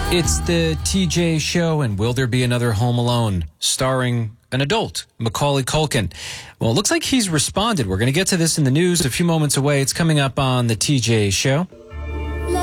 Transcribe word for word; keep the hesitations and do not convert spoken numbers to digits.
It's the T J Show, and will there be another Home Alone starring an adult, Macaulay Culkin? Well, it looks like he's responded. We're going to get to this in the news a few moments away. It's coming up on the T J Show.